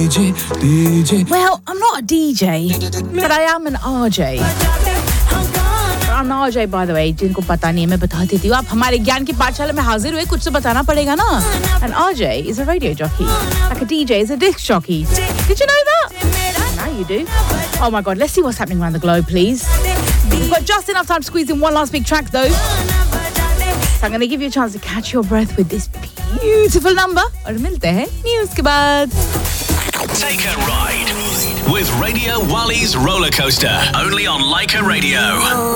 Well, I'm not a DJ, but I am an RJ. I'm an RJ, by the way, जिनको पता नहीं है मैं बता देती हूँ. आप हमारे ज्ञान की पाठशाला में हाजिर हुए, कुछ तो बताना पड़ेगा ना. An RJ is a radio jockey, like a DJ is a disc jockey. Did you know that? Now you do. Oh my God, let's see what's happening around the globe, please. We've got just enough time to squeeze in one last big track, though. So I'm going to give you a chance to catch your breath with this beautiful number. और मिलते हैं news के बाद. Take a ride with Radio Wally's Roller Coaster, only on Leica Radio.